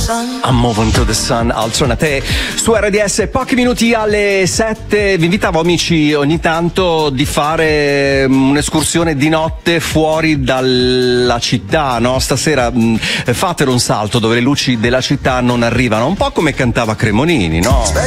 I'm moving to the sun, alternate su RDS, pochi minuti alle 7. Vi invitavo, amici, ogni tanto di fare un'escursione di notte fuori dalla città, no? Stasera fatelo un salto dove le luci della città non arrivano, un po' come cantava Cremonini, no?